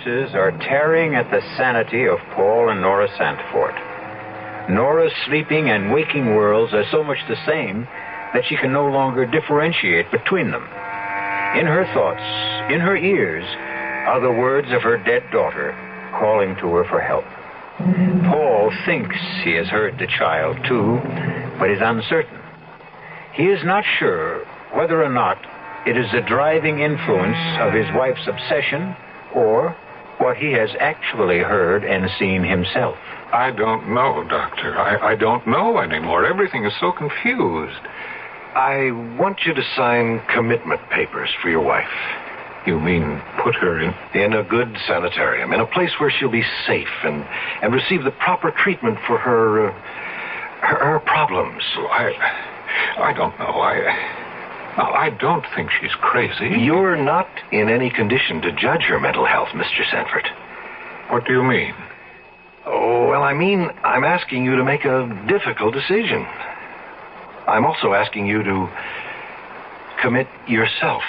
forces are tearing at the sanity of Paul and Nora Sandford. Nora's sleeping and waking worlds are so much the same that she can no longer differentiate between them. In her thoughts, in her ears, are the words of her dead daughter calling to her for help. Paul thinks he has heard the child, too, but is uncertain. He is not sure whether or not it is the driving influence of his wife's obsession or what he has actually heard and seen himself. I don't know, Doctor. I don't know anymore. Everything is so confused. I want you to sign commitment papers for your wife. You mean put her in a good sanitarium, in a place where she'll be safe and receive the proper treatment for her problems. I don't know. I don't think she's crazy. You're not in any condition to judge her mental health, Mr. Sanford. What do you mean? Oh, well, I'm asking you to make a difficult decision. I'm also asking you to commit yourself.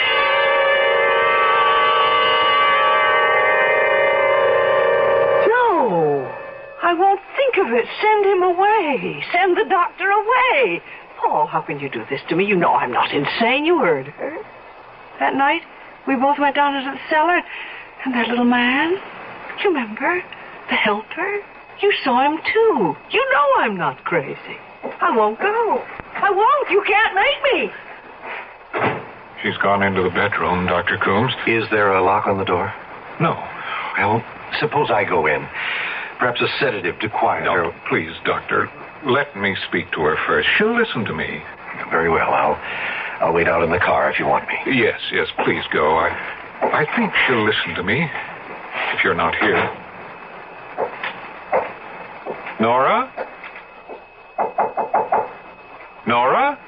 No, I won't think of it. Send him away. Send the doctor away. Paul, how can you do this to me? You know I'm not insane. You heard her. That night, we both went down into the cellar, and that little man, you remember? The helper? You saw him, too. You know I'm not crazy. I won't go. I won't. You can't make me. She's gone into the bedroom, Dr. Coombs. Is there a lock on the door? No. Well, suppose I go in. Perhaps a sedative to quiet her. No, please, Doctor. Let me speak to her first. She'll listen to me. Very well. I'll wait out in the car if you want me. Yes, please go. I think she'll listen to me if you're not here. Nora? Nora?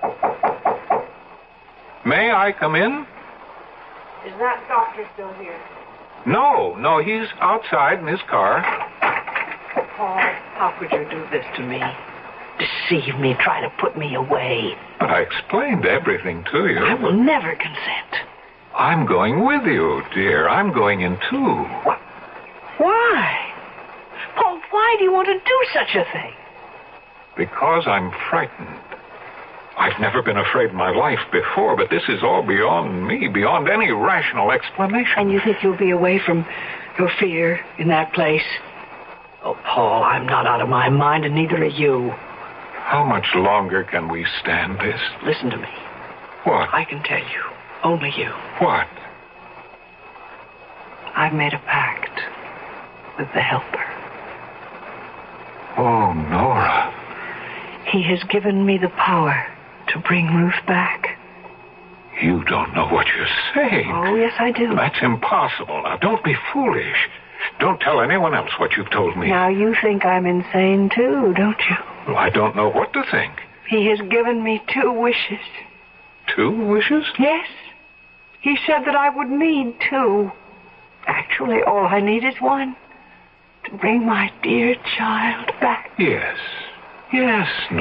May I come in? Is that doctor still here? No, he's outside in his car. Paul, how could you do this to me? Deceive me, try to put me away. But I explained everything to you. I will never consent. I'm going with you, dear. I'm going in, too. What? Why? Paul, why do you want to do such a thing? Because I'm frightened. I've never been afraid in my life before, but this is all beyond me, beyond any rational explanation. And you think you'll be away from your fear in that place? Oh, Paul, I'm not out of my mind, and neither are you. How much longer can we stand this? Listen to me. What? I can tell you. Only you. What? I've made a pact with the helper. Oh, Nora. He has given me the power to bring Ruth back. You don't know what you're saying. Oh, yes, I do. That's impossible. Now, don't be foolish. Don't tell anyone else what you've told me. Now, you think I'm insane, too, don't you? Well, I don't know what to think. He has given me 2 wishes. 2 wishes? Yes. He said that I would need 2. Actually, all I need is 1. To bring my dear child back. Yes,